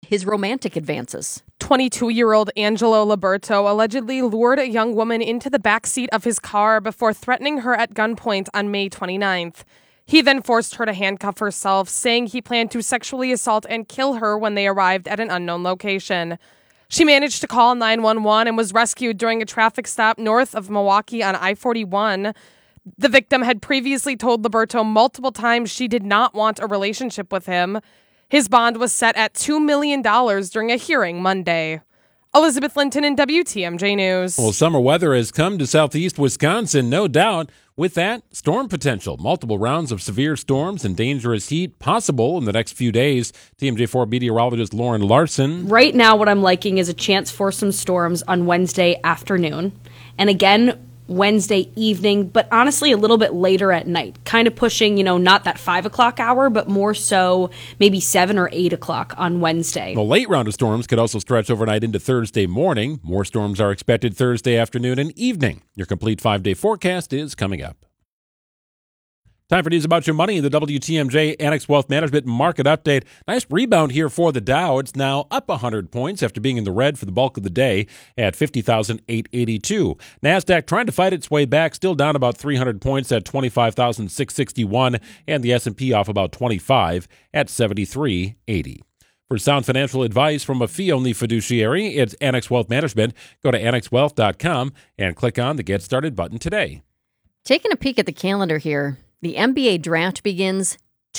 his romantic advances. 22-year-old Angelo Liberto allegedly lured a young woman into the backseat of his car before threatening her at gunpoint on May 29th. He then forced her to handcuff herself, saying he planned to sexually assault and kill her when they arrived at an unknown location. She managed to call 911 and was rescued during a traffic stop north of Milwaukee on I-41. The victim had previously told Liberto multiple times she did not want a relationship with him. His bond was set at $2 million during a hearing Monday. Elizabeth Linton in WTMJ News. Well, summer weather has come to southeast Wisconsin, no doubt. With that, storm potential. Multiple rounds of severe storms and dangerous heat possible in the next few days. TMJ4 meteorologist Lauren Larson. Right now, what I'm liking is a chance for some storms on Wednesday afternoon. And again, Wednesday evening, but honestly a little bit later at night, kind of pushing, not that 5 o'clock hour, but more so maybe 7 or 8 o'clock on Wednesday. The late round of storms could also stretch overnight into Thursday morning. More storms are expected Thursday afternoon and evening. Your complete 5-day forecast is coming up. Time for news about your money in the WTMJ Annex Wealth Management Market Update. Nice rebound here for the Dow. It's now up 100 points after being in the red for the bulk of the day at 50,882. NASDAQ trying to fight its way back, still down about 300 points at 25,661, and the S&P off about 25 at 7380. For sound financial advice from a fee-only fiduciary, it's Annex Wealth Management. Go to annexwealth.com and click on the Get Started button today. Taking a peek at the calendar here. The NBA draft begins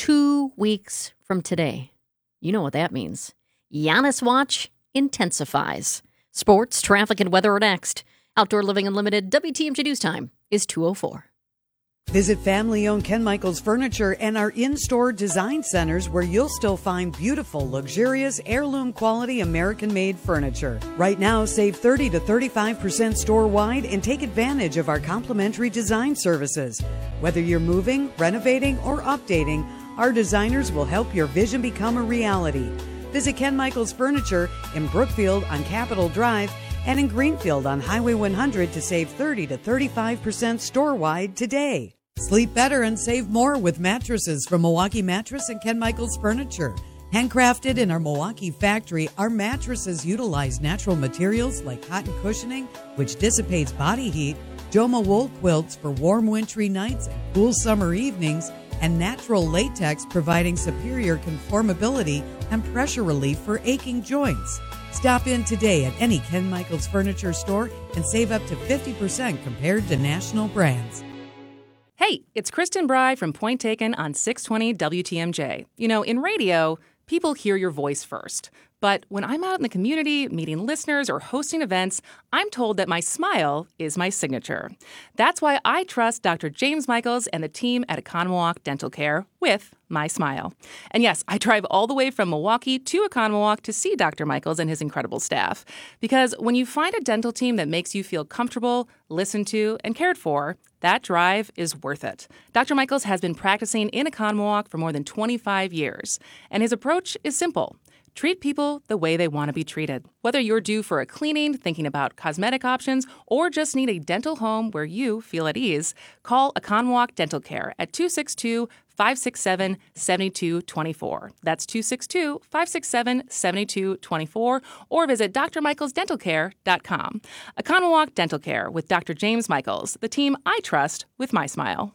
2 weeks from today. You know what that means. Giannis Watch intensifies. Sports, traffic, and weather are next. Outdoor Living Unlimited WTMJ News Time is 2:04. Visit family-owned Ken Michaels Furniture and our in-store design centers where you'll still find beautiful, luxurious, heirloom-quality American-made furniture. Right now, save 30 to 35% store-wide and take advantage of our complimentary design services. Whether you're moving, renovating, or updating, our designers will help your vision become a reality. Visit Ken Michaels Furniture in Brookfield on Capitol Drive and in Greenfield on Highway 100 to save 30 to 35% store-wide today. Sleep better and save more with mattresses from Milwaukee Mattress and Ken Michaels Furniture. Handcrafted in our Milwaukee factory, our mattresses utilize natural materials like cotton cushioning, which dissipates body heat, Joma wool quilts for warm wintry nights and cool summer evenings, and natural latex providing superior conformability and pressure relief for aching joints. Stop in today at any Ken Michaels Furniture store and save up to 50% compared to national brands. Hey, it's Kristen Bry from Point Taken on 620 WTMJ. In radio, people hear your voice first. But when I'm out in the community, meeting listeners or hosting events, I'm told that my smile is my signature. That's why I trust Dr. James Michaels and the team at Economawalk Dental Care with my smile. And yes, I drive all the way from Milwaukee to Economawalk to see Dr. Michaels and his incredible staff. Because when you find a dental team that makes you feel comfortable, listened to, and cared for, that drive is worth it. Dr. Michaels has been practicing in Economawalk for more than 25 years. And his approach is simple. Treat people the way they want to be treated. Whether you're due for a cleaning, thinking about cosmetic options, or just need a dental home where you feel at ease, call Economawalk Dental Care at 262-567-7224. That's 262-567-7224, or visit drmichaelsdentalcare.com. Economawalk Dental Care with Dr. James Michaels, the team I trust with my smile.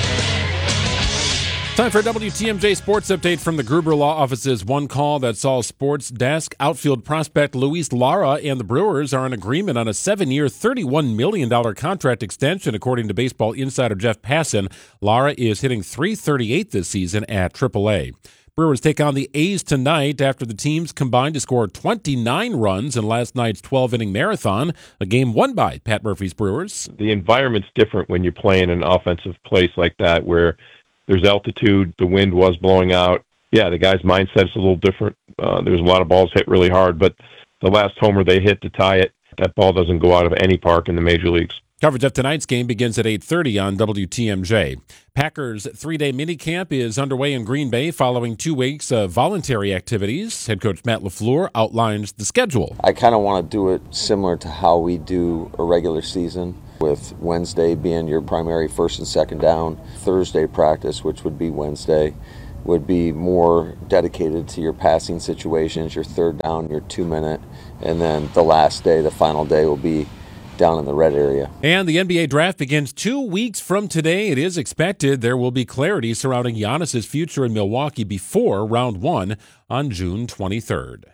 Time for a WTMJ Sports Update from the Gruber Law Office's One Call That's All Sports Desk. Outfield prospect Luis Lara and the Brewers are in agreement on a 7-year, $31 million contract extension, according to baseball insider Jeff Passan. Lara is hitting .338 this season at AAA. Brewers take on the A's tonight after the teams combined to score 29 runs in last night's 12-inning marathon, a game won by Pat Murphy's Brewers. The environment's different when you're playing an offensive place like that where there's altitude, the wind was blowing out. Yeah, the guy's mindset's a little different. There's a lot of balls hit really hard, but the last homer they hit to tie it, that ball doesn't go out of any park in the major leagues. Coverage of tonight's game begins at 8:30 on WTMJ. Packers' 3-day minicamp is underway in Green Bay following 2 weeks of voluntary activities. Head coach Matt LaFleur outlines the schedule. I kind of want to do it similar to how we do a regular season, with Wednesday being your primary first and second down, Thursday practice, which would be Wednesday, would be more dedicated to your passing situations, your third down, your 2-minute, and then the last day, the final day, will be down in the red area. And the NBA draft begins 2 weeks from today. It is expected there will be clarity surrounding Giannis's future in Milwaukee before round 1 on June 23rd.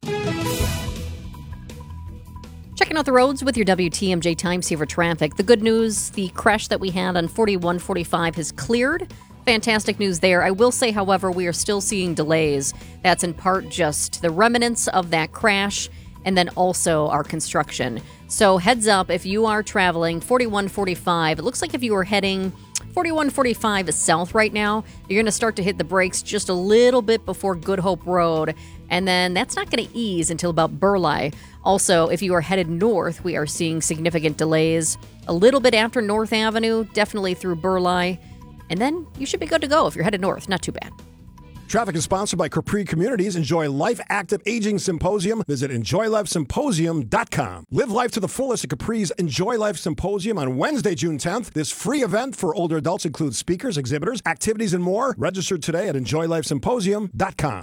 Checking out the roads with your WTMJ time saver traffic. The good news, the crash that we had on 4145 has cleared. Fantastic news there. I will say, however, we are still seeing delays. That's in part just the remnants of that crash and then also our construction. So heads up, if you are traveling 4145, it looks like if you are heading 4145 south right now, you're going to start to hit the brakes just a little bit before Good Hope Road. And then that's not going to ease until about Burleigh. Also, if you are headed north, we are seeing significant delays a little bit after North Avenue, definitely through Burleigh. And then you should be good to go if you're headed north. Not too bad. Traffic is sponsored by Capri Communities. Enjoy Life Active Aging Symposium. Visit EnjoyLifeSymposium.com. Live life to the fullest at Capri's Enjoy Life Symposium on Wednesday, June 10th. This free event for older adults includes speakers, exhibitors, activities, and more. Register today at EnjoyLifeSymposium.com.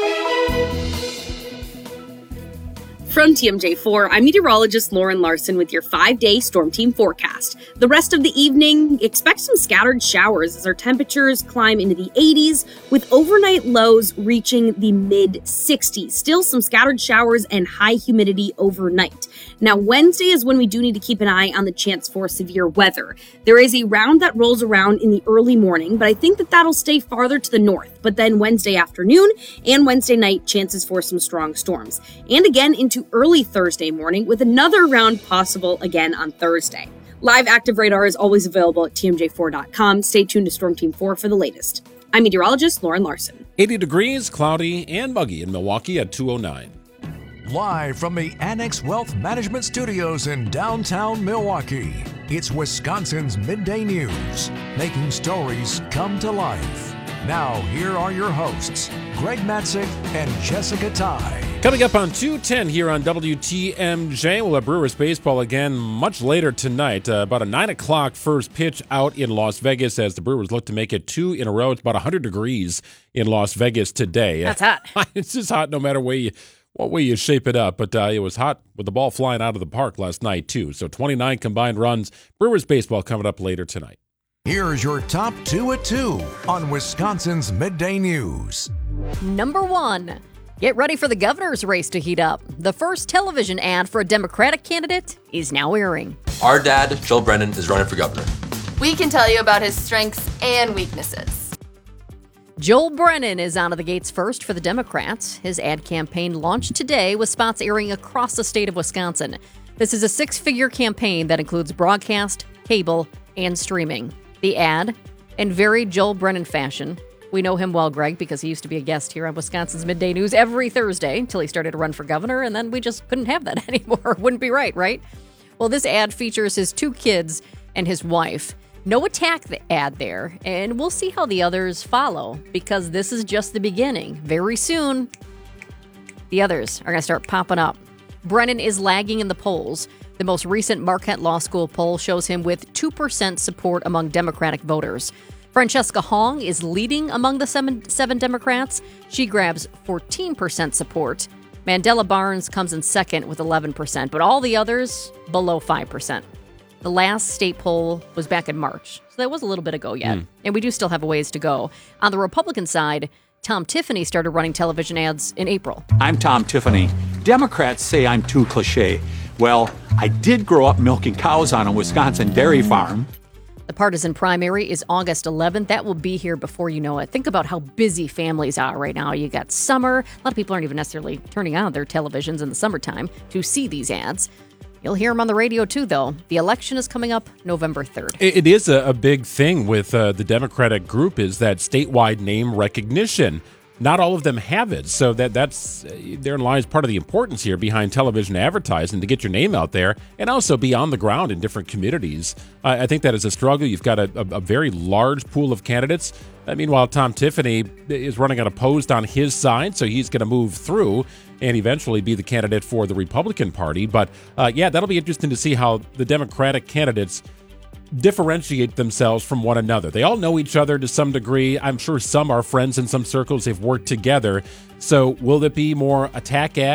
From TMJ4, I'm meteorologist Lauren Larson with your 5-day Storm Team forecast. The rest of the evening, expect some scattered showers as our temperatures climb into the 80s, with overnight lows reaching the mid-60s. Still some scattered showers and high humidity overnight. Now, Wednesday is when we do need to keep an eye on the chance for severe weather. There is a round that rolls around in the early morning, but I think that that'll stay farther to the north. But then Wednesday afternoon and Wednesday night, chances for some strong storms. And again into early Thursday morning, with another round possible again on Thursday. Live active radar is always available at TMJ4.com. Stay tuned to Storm Team 4 for the latest. I'm meteorologist Lauren Larson. 80 degrees, cloudy, and muggy in Milwaukee at 209. Live from the Annex Wealth Management Studios in downtown Milwaukee, it's Wisconsin's Midday News, making stories come to life. Now, here are your hosts, Greg Matzik and Jessica Ty. Coming up on 2:10 here on WTMJ, we'll have Brewers baseball again much later tonight. About a 9 o'clock first pitch out in Las Vegas as the Brewers look to make it 2 in a row. It's about 100 degrees in Las Vegas today. That's hot. It's just hot no matter what way you shape it up. But it was hot with the ball flying out of the park last night, too. So 29 combined runs. Brewers baseball coming up later tonight. Here's your top 2 at 2 on Wisconsin's Midday News. Number 1. Get ready for the governor's race to heat up. The first television ad for a Democratic candidate is now airing. Our dad, Joel Brennan, is running for governor. We can tell you about his strengths and weaknesses. Joel Brennan is out of the gates first for the Democrats. His ad campaign launched today with spots airing across the state of Wisconsin. This is a 6-figure campaign that includes broadcast, cable, and streaming. The ad, in very Joel Brennan fashion. We know him well, Greg, because he used to be a guest here on Wisconsin's Midday News every Thursday until he started to run for governor, and then we just couldn't have that anymore. Wouldn't be right? Well, this ad features his 2 kids and his wife. No attack ad there, and we'll see how the others follow, because this is just the beginning. Very soon, the others are going to start popping up. Brennan is lagging in the polls. The most recent Marquette Law School poll shows him with 2% support among Democratic voters. Francesca Hong is leading among the seven Democrats. She grabs 14% support. Mandela Barnes comes in second with 11%, but all the others below 5%. The last state poll was back in March, so that was a little bit ago yet, and we do still have a ways to go. On the Republican side, Tom Tiffany started running television ads in April. I'm Tom Tiffany. Democrats say I'm too cliche. Well, I did grow up milking cows on a Wisconsin dairy farm. The partisan primary is August 11th. That will be here before you know it. Think about how busy families are right now. You got summer. A lot of people aren't even necessarily turning on their televisions in the summertime to see these ads. You'll hear them on the radio, too, though. The election is coming up November 3rd. It is a big thing with the Democratic group is that statewide name recognition. Not all of them have it, so that's therein lies part of the importance here behind television advertising to get your name out there and also be on the ground in different communities. I think that is a struggle. You've got a very large pool of candidates. Meanwhile, Tom Tiffany is running unopposed on his side, so he's going to move through and eventually be the candidate for the Republican Party. But, that'll be interesting to see how the Democratic candidates differentiate themselves from one another. They all know each other to some degree. I'm sure some are friends in some circles. They've worked together. So will it be more attack ad?